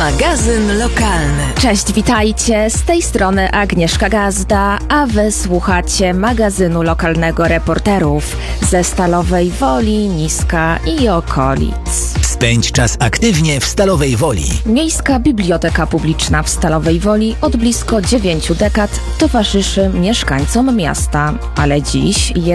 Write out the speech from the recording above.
Magazyn lokalny. Cześć, witajcie, z tej strony Agnieszka Gazda, a wy słuchacie magazynu lokalnego reporterów ze Stalowej Woli, Niska i okolic. Spędź czas aktywnie w Stalowej Woli. Miejska Biblioteka Publiczna w Stalowej Woli od blisko 9 dekad towarzyszy mieszkańcom miasta, ale dziś